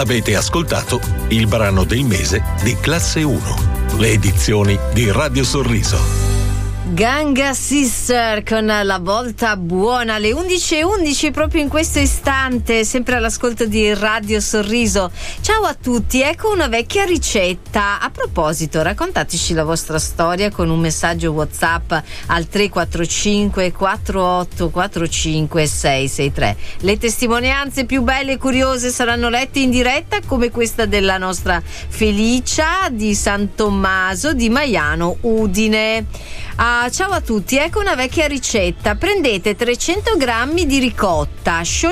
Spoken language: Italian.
Avete ascoltato il brano del mese di Classe 1, le edizioni di Radio Sorriso. Ganga Sister con La Volta Buona, alle 11:11 proprio in questo istante, sempre all'ascolto di Radio Sorriso. Ciao a tutti, ecco una vecchia ricetta. A proposito, raccontateci la vostra storia con un messaggio WhatsApp al 345 48 45 663. Le testimonianze più belle e curiose saranno lette in diretta, come questa della nostra Felicia di San Tommaso di Maiano, Udine. Ciao a tutti, ecco una vecchia ricetta. Prendete 300 grammi di ricotta,